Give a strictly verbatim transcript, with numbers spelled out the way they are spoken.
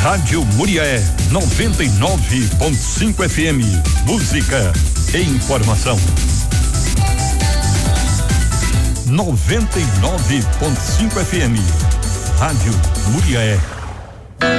Rádio Muriaé noventa e nove ponto cinco F M. Música e informação. noventa e nove ponto cinco F M. Rádio Muriaé.